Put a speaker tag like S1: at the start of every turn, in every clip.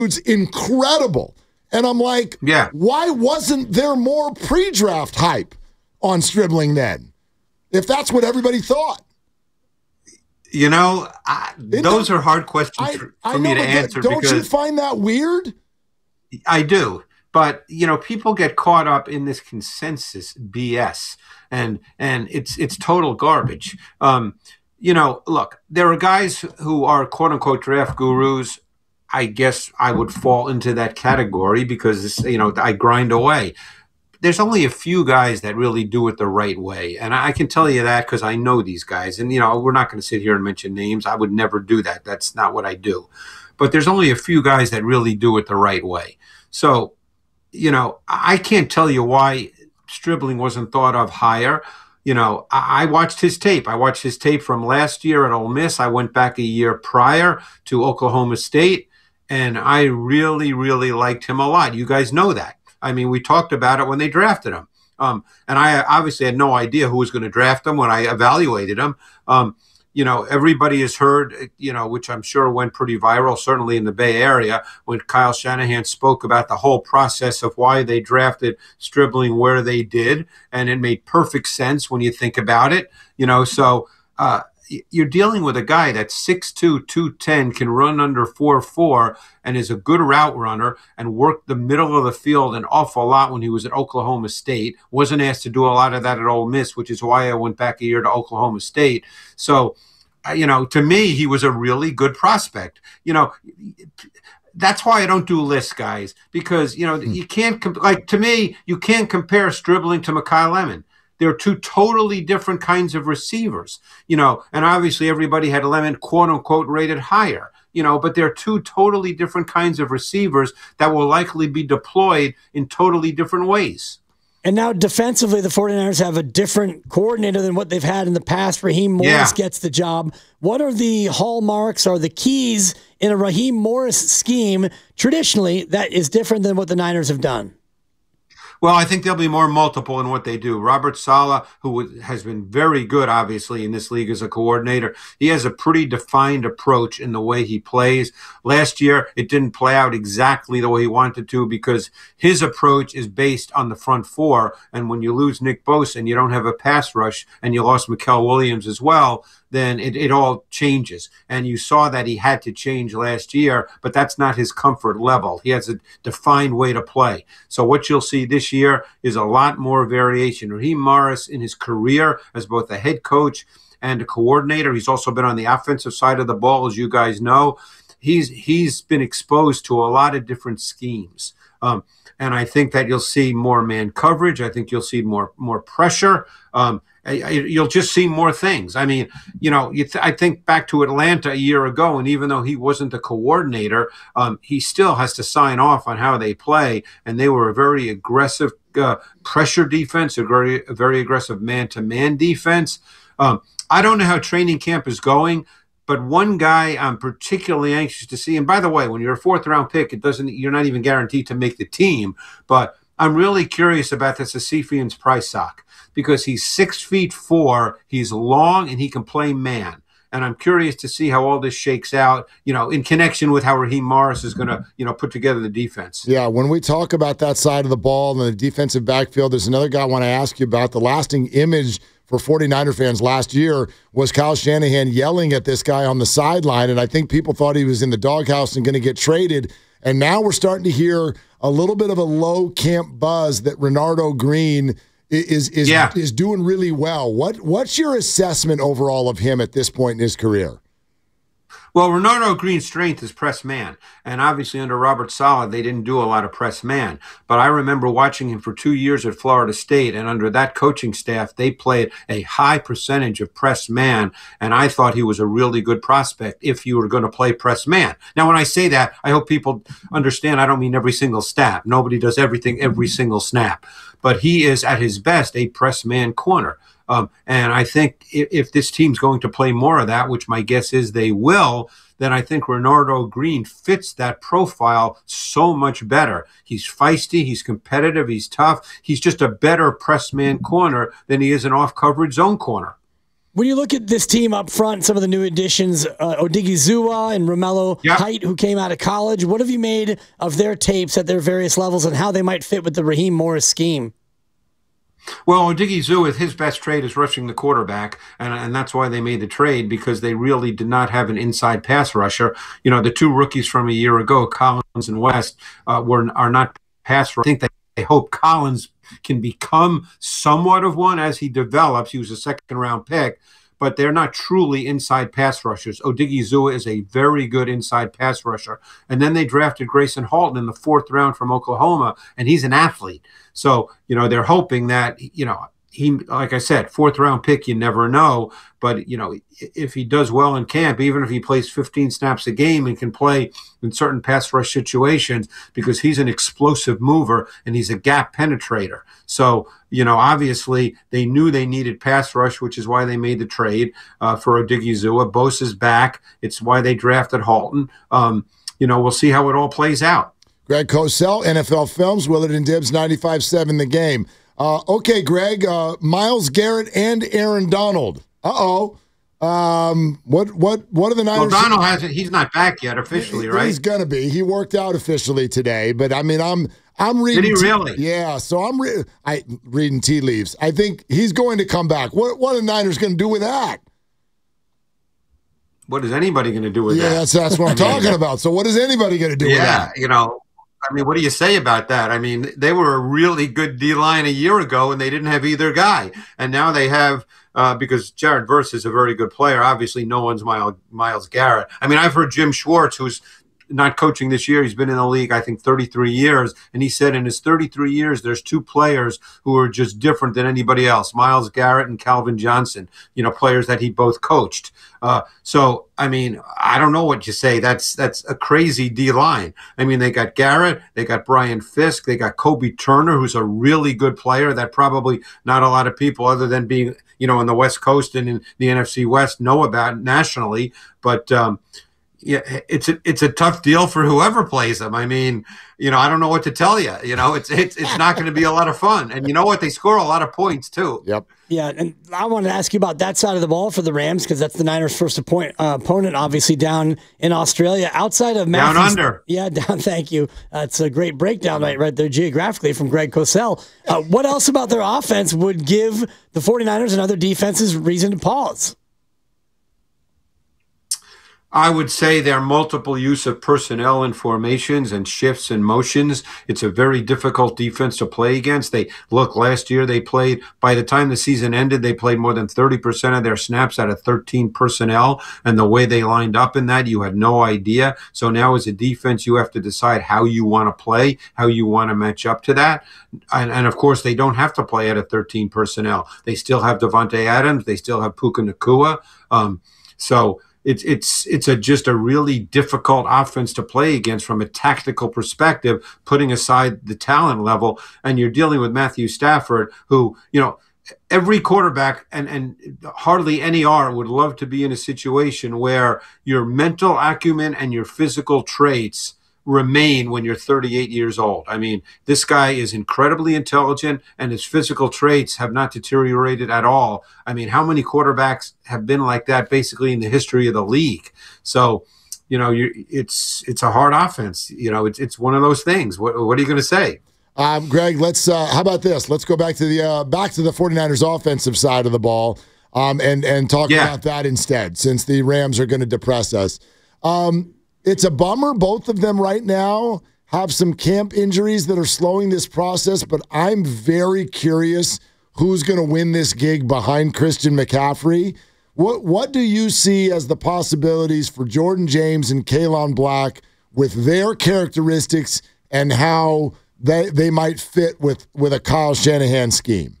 S1: dude's incredible. And I'm like,
S2: yeah,
S1: why wasn't there more pre-draft hype on Stribling then? If that's what everybody thought.
S2: You know, those are hard questions for me to answer.
S1: Don't you find that weird?
S2: I do. But, you know, people get caught up in this consensus BS, and it's total garbage. You know, look, there are guys who are quote-unquote draft gurus. I guess I would fall into that category because, you know, I grind away. There's only a few guys that really do it the right way. And I can tell you that because I know these guys. And, you know, we're not going to sit here and mention names. I would never do that. That's not what I do. But there's only a few guys that really do it the right way. So, you know, I can't tell you why Stribling wasn't thought of higher. You know, I watched his tape. I watched his tape from last year at Ole Miss. I went back a year prior to Oklahoma State, and I really, really liked him a lot. You guys know that. I mean, we talked about it when they drafted him. And I obviously had no idea who was going to draft him when I evaluated him. You know, everybody has heard, you know, which I'm sure went pretty viral, certainly in the Bay Area, when Kyle Shanahan spoke about the whole process of why they drafted Stribling where they did. And it made perfect sense when you think about it. You know, so you're dealing with a guy that's 6'2", 210, can run under 4'4", and is a good route runner and worked the middle of the field an awful lot when he was at Oklahoma State. Wasn't asked to do a lot of that at Ole Miss, which is why I went back a year to Oklahoma State. So, you know, to me, he was a really good prospect. You know, that's why I don't do lists, guys, because, you know, you can't, like, to me, you can't compare Stribling to Mekhi Lemon. They're two totally different kinds of receivers, you know, and obviously everybody had Lemon, quote unquote, rated higher, you know, but they're two totally different kinds of receivers that will likely be deployed in totally different ways.
S3: And now defensively, the 49ers have a different coordinator than what they've had in the past. Raheem Morris gets the job. What are the hallmarks or the keys in a Raheem Morris scheme traditionally that is different than what the Niners have done?
S2: Well, I think there'll be more multiple in what they do. Robert Saleh, who has been very good, obviously, in this league as a coordinator, he has a pretty defined approach in the way he plays. Last year, it didn't play out exactly the way he wanted to because his approach is based on the front four. And when you lose Nick Bosa and you don't have a pass rush and you lost Mikael Williams as well, then it all changes. And you saw that he had to change last year, but that's not his comfort level. He has a defined way to play. So what you'll see this year is a lot more variation. Raheem Morris, in his career as both a head coach and a coordinator, he's also been on the offensive side of the ball, as you guys know. He's been exposed to a lot of different schemes. And I think that you'll see more man coverage. I think you'll see more pressure. You'll just see more things. I mean, you know, I think back to Atlanta a year ago, and even though he wasn't the coordinator, he still has to sign off on how they play. And they were a very aggressive pressure defense, a very aggressive man-to-man defense. I don't know how training camp is going, but one guy I'm particularly anxious to see. And by the way, when you're a fourth-round pick, you're not even guaranteed to make the team. But I'm really curious about this Asifians Price-Sock, because he's 6'4", he's long, and he can play man. And I'm curious to see how all this shakes out, you know, in connection with how Raheem Morris is going to, you know, put together the defense.
S1: Yeah, when we talk about that side of the ball and the defensive backfield, there's another guy I want to ask you about. The lasting image for 49er fans last year was Kyle Shanahan yelling at this guy on the sideline, and I think people thought he was in the doghouse and going to get traded. And now we're starting to hear a little bit of a low camp buzz that Renardo Green is doing really well. What's your assessment overall of him at this point in his career?
S2: Well, Renardo Green's strength is press man. And obviously under Robert Saleh, they didn't do a lot of press man. But I remember watching him for 2 years at Florida State, and under that coaching staff, they played a high percentage of press man. And I thought he was a really good prospect if you were going to play press man. Now, when I say that, I hope people understand I don't mean every single snap. Nobody does everything every single snap. But he is, at his best, a press man corner. And I think if this team's going to play more of that, which my guess is they will, then I think Renardo Green fits that profile so much better. He's feisty, he's competitive, he's tough. He's just a better press man corner than he is an off-coverage zone corner.
S3: When you look at this team up front, some of the new additions, Odigizua and Romello Height, who came out of college, what have you made of their tapes at their various levels and how they might fit with the Raheem Morris scheme?
S2: Well, Odigizua, his best trade is rushing the quarterback, and that's why they made the trade, because they really did not have an inside pass rusher. You know, the two rookies from a year ago, Collins and West, are not pass rushers. I think they hope Collins can become somewhat of one as he develops. He was a second-round pick, but they're not truly inside pass rushers. Odigizua is a very good inside pass rusher. And then they drafted Grayson Halton in the 4th round from Oklahoma, and he's an athlete. So, you know, they're hoping that, you know, he, like I said, 4th round pick, you never know. But, you know, if he does well in camp, even if he plays 15 snaps a game and can play in certain pass rush situations, because he's an explosive mover and he's a gap penetrator. So, you know, obviously they knew they needed pass rush, which is why they made the trade for Odigizua. Bosa's back. It's why they drafted Halton. You know, we'll see how it all plays out.
S1: Greg Cosell, NFL Films, Willard and Dibbs, 95.7 The Game. Okay, Greg, Myles Garrett and Aaron Donald. What are the Niners?
S2: Well, Donald hasn't. He's not back yet officially, right?
S1: He's gonna be. He worked out officially today, but I mean, I'm reading.
S2: Did he really?
S1: Yeah. So I'm reading tea leaves. I think he's going to come back. What are the Niners going to do with that?
S2: What is anybody going to do with that?
S1: Yeah, that's what I'm talking about. So what is anybody going to do with that?
S2: Yeah, you know. I mean, what do you say about that? I mean, they were a really good D-line a year ago, and they didn't have either guy. And now they have, because Jared Verse is a very good player. Obviously, no one's Myles Garrett. I mean, I've heard Jim Schwartz, who's not coaching this year. He's been in the league, I think, 33 years. And he said in his 33 years, there's 2 players who are just different than anybody else, Myles Garrett and Calvin Johnson, you know, players that he both coached. So, I mean, I don't know what you say. That's a crazy D-line. I mean, they got Garrett, they got Brian Fisk, they got Kobe Turner, who's a really good player that probably not a lot of people other than being, you know, on the West Coast and in the NFC West know about nationally. But, yeah, it's a tough deal for whoever plays them. I mean, you know, I don't know what to tell you. You know, it's not going to be a lot of fun. And you know what? They score a lot of points too.
S1: Yep.
S3: Yeah, and I wanted to ask you about that side of the ball for the Rams, because that's the Niners' first opponent, obviously down in Australia. Outside of Matthews,
S2: down under.
S3: Yeah, down. Thank you. It's a great breakdown right there geographically from Greg Cosell. What else about their offense would give the 49ers and other defenses reason to pause?
S2: I would say their multiple use of personnel and formations and shifts and motions. It's a very difficult defense to play against. Last year they played, by the time the season ended, they played more than 30% of their snaps out of 13 personnel. And the way they lined up in that, you had no idea. So now as a defense, you have to decide how you want to play, how you want to match up to that. And of course, they don't have to play out of 13 personnel. They still have Devontae Adams. They still have Puka Nacua. It's just a really difficult offense to play against from a tactical perspective, putting aside the talent level. And you're dealing with Matthew Stafford, who, you know, every quarterback and hardly any would love to be in a situation where your mental acumen and your physical traits remain when you're 38 years old. I mean, this guy is incredibly intelligent and his physical traits have not deteriorated at all. I mean, how many quarterbacks have been like that basically in the history of the league? So, you know, it's a hard offense. You know, it's one of those things. What are you going to say?
S1: Greg, let's how about this? Let's go back to the 49ers offensive side of the ball and talk about that instead, since the Rams are going to depress us. It's a bummer. Both of them right now have some camp injuries that are slowing this process, but I'm very curious who's going to win this gig behind Christian McCaffrey. What do you see as the possibilities for Jordan James and Kaylan Black with their characteristics and how they might fit with a Kyle Shanahan scheme?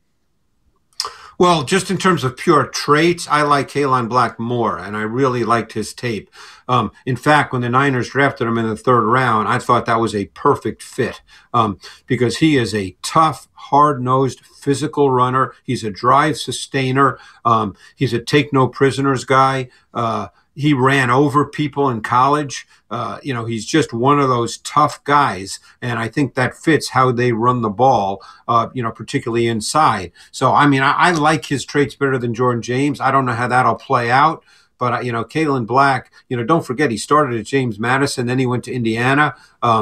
S2: Well, just in terms of pure traits, I like Kaylan Black more, and I really liked his tape. In fact, when the Niners drafted him in the 3rd round, I thought that was a perfect fit because he is a tough, hard-nosed, physical runner. He's a drive sustainer. He's a take-no-prisoners guy. He ran over people in college. He's just one of those tough guys, and I think that fits how they run the ball, particularly inside. So, I mean, I like his traits better than Jordan James. I don't know how that'll play out. But, Kalen Black, don't forget, he started at James Madison, then he went to Indiana.